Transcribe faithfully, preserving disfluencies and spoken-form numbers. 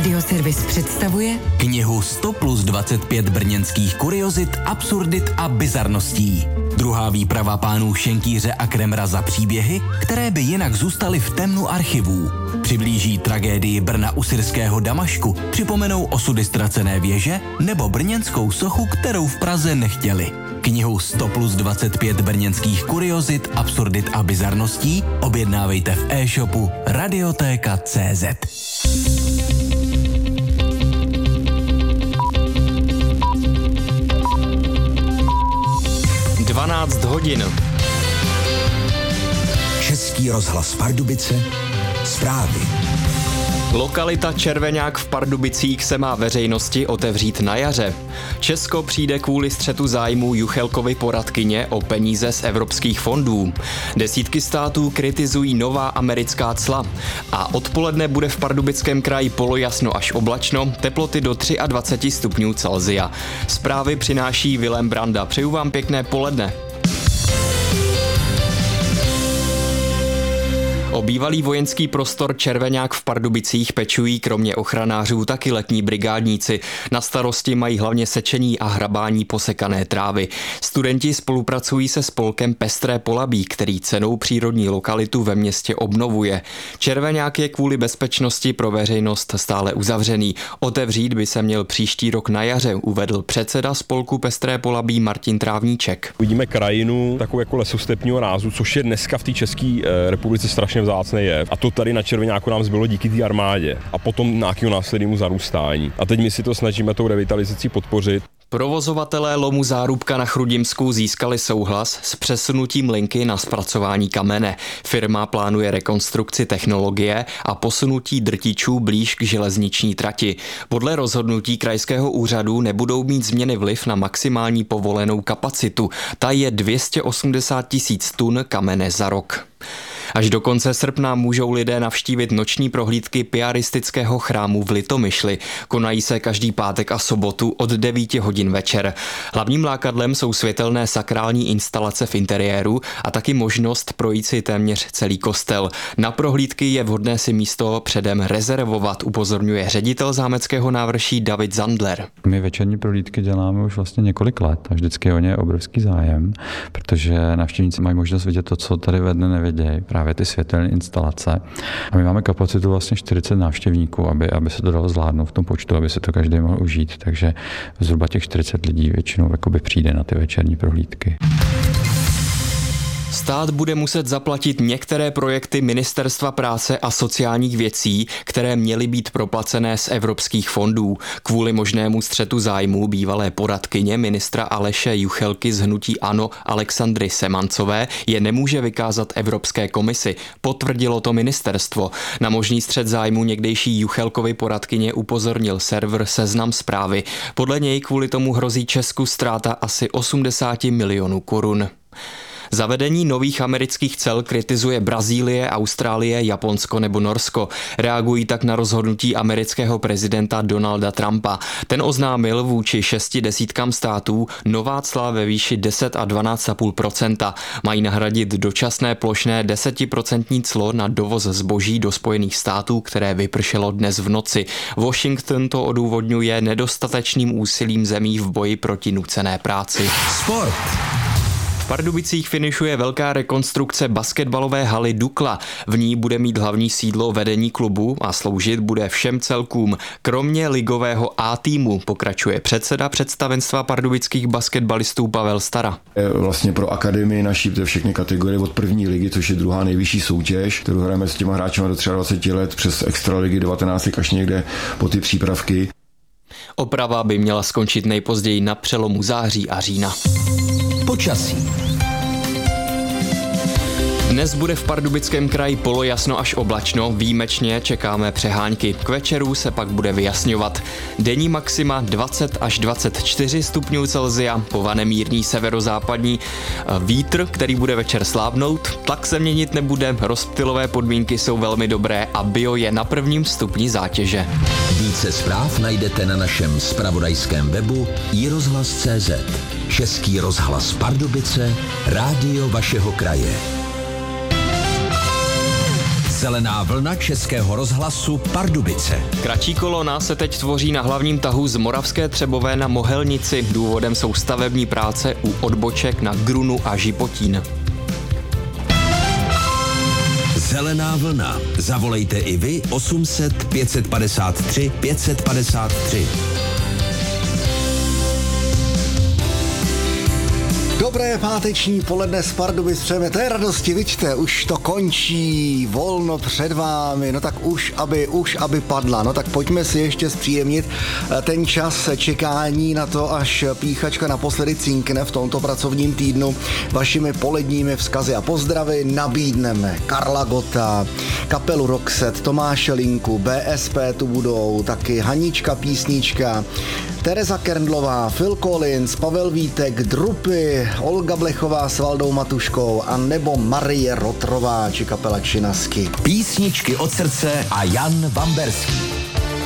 Radioservis představuje knihu sto plus dvacet pět brněnských kuriozit, absurdit a bizarností. Druhá výprava pánů Šenkýře a Kremra za příběhy, které by jinak zůstaly v temnu archivů. Přiblíží tragédii Brna u syrského Damašku, připomenou osudy ztracené věže nebo brněnskou sochu, kterou v Praze nechtěli. Knihu sto plus dvacet pět brněnských kuriozit, absurdit a bizarností objednávejte v e-shopu Radiotéka tečka cé zet. dvanáct hodin. Český rozhlas Pardubice, zprávy. Lokalita Červeňák v Pardubicích se má veřejnosti otevřít na jaře. Česko přijde kvůli střetu zájmů Juchelkovy poradkyně o peníze z evropských fondů. Desítky států kritizují nová americká cla. A odpoledne bude v Pardubickém kraji polojasno až oblačno, teploty do dvacet tři stupňů Celsia. Zprávy přináší Vilém Branda. Přeju vám pěkné poledne. O bývalý vojenský prostor Červeňák v Pardubicích pečují kromě ochranářů taky letní brigádníci. Na starosti mají hlavně sečení a hrabání posekané trávy. Studenti spolupracují se spolkem Pestré Polabí, který cennou přírodní lokalitu ve městě obnovuje. Červeňák je kvůli bezpečnosti pro veřejnost stále uzavřený. Otevřít by se měl příští rok na jaře, uvedl předseda spolku Pestré Polabí Martin Trávníček. Vidíme krajinu takovou jako lesostepního rázu, což je dneska v té České republice strašně vzácný jev. A to tady na Červeňáku nám zbylo díky té armádě a potom nějakého následnému zarůstání. A teď my si to snažíme tou revitalizací podpořit. Provozovatelé lomu Zárubka na Chrudimsku získali souhlas s přesunutím linky na zpracování kamene. Firma plánuje rekonstrukci technologie a posunutí drtičů blíž k železniční trati. Podle rozhodnutí krajského úřadu nebudou mít změny vliv na maximální povolenou kapacitu. Ta je dvě stě osmdesát tisíc tun kamene za rok. Až do konce srpna můžou lidé navštívit noční prohlídky piaristického chrámu v Litomyšli. Konají se každý pátek a sobotu od devíti hodin večer. Hlavním lákadlem jsou světelné sakrální instalace v interiéru a taky možnost projít si téměř celý kostel. Na prohlídky je vhodné si místo předem rezervovat, upozorňuje ředitel zámeckého návrší David Zandler. My večerní prohlídky děláme už vlastně několik let a vždycky o ně je obrovský zájem, protože navštěvníci mají možnost vidět to, co tady ve dne nevidějí. Právě ty světelné instalace. A my máme kapacitu vlastně čtyřicet návštěvníků, aby, aby se to dalo zvládnout v tom počtu, aby se to každý mohl užít. Takže zhruba těch čtyřicet lidí většinou jakoby přijde na ty večerní prohlídky. Stát bude muset zaplatit některé projekty Ministerstva práce a sociálních věcí, které měly být proplacené z evropských fondů. Kvůli možnému střetu zájmů bývalé poradkyně ministra Aleše Juchelky z hnutí ANO Alexandry Semancové je nemůže vykázat Evropské komisi. Potvrdilo to ministerstvo. Na možný střet zájmů někdejší Juchelkovy poradkyně upozornil server Seznam Zprávy. Podle něj kvůli tomu hrozí Česku ztráta asi osmdesát milionů korun. Zavedení nových amerických cel kritizuje Brazílie, Austrálie, Japonsko nebo Norsko. Reagují tak na rozhodnutí amerického prezidenta Donalda Trumpa. Ten oznámil vůči šesti desítkám států nová cla ve výši deset a dvanáct celá pět procenta. Mají nahradit dočasné plošné desetiprocentní clo na dovoz zboží do Spojených států, které vypršelo dnes v noci. Washington to odůvodňuje nedostatečným úsilím zemí v boji proti nucené práci. Sport. V Pardubicích finišuje velká rekonstrukce basketbalové haly Dukla. V ní bude mít hlavní sídlo vedení klubu a sloužit bude všem celkům, kromě ligového A týmu, pokračuje předseda představenstva pardubických basketbalistů Pavel Stara. Vlastně pro akademii naší všechny kategorie od první ligy, což je druhá nejvyšší soutěž, kterou hrajeme s těma hráčema do dvacet tři let přes extraligy devatenáct až někde po ty přípravky. Oprava by měla skončit nejpozději na přelomu září a října. Počasí. Dnes bude v Pardubickém kraji polojasno až oblačno, výjimečně čekáme přehánky. K večeru se pak bude vyjasňovat. Denní maxima dvacet až dvacet čtyři stupňů Celsia, povane mírný severozápadní vítr, který bude večer slábnout. Tlak se měnit nebude, rozptylové podmínky jsou velmi dobré a bio je na prvním stupni zátěže. Více zpráv najdete na našem zpravodajském webu i rozhlas tečka cé zet. Český rozhlas Pardubice, rádio vašeho kraje. Zelená vlna Českého rozhlasu Pardubice. Kratší kolona se teď tvoří na hlavním tahu z Moravské Třebové na Mohelnici. Důvodem jsou stavební práce u odboček na Grunu a Žipotín. Zelená vlna. Zavolejte i vy osm set pět padesát tři pět padesát tři. Dobré páteční poledne z Pardubic přejeme, té radosti, vidíte, už to končí, volno před vámi, no tak už aby, už aby padla, no tak pojďme si ještě zpříjemnit ten čas čekání na to, až píchačka naposledy cinkne v tomto pracovním týdnu. Vašimi poledními vzkazy a pozdravy nabídneme Karla Gotta, kapelu Roxette, Tomáše Linku, B S P tu budou, taky Hanička písnička, Tereza Kerndlová, Phil Collins, Pavel Vítek, Drupy, Olga Blechová s Valdou Matuškou a nebo Marie Rotrová či kapela Činasky. Písničky od srdce a Jan Vamberský.